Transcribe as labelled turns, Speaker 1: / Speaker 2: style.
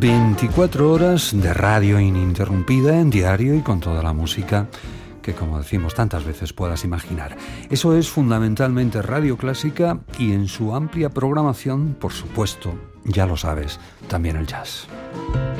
Speaker 1: 24 horas de radio ininterrumpida en diario y con toda la música que, como decimos tantas veces, puedas imaginar. Eso es fundamentalmente Radio Clásica y en su amplia programación, por supuesto, ya lo sabes, también el jazz.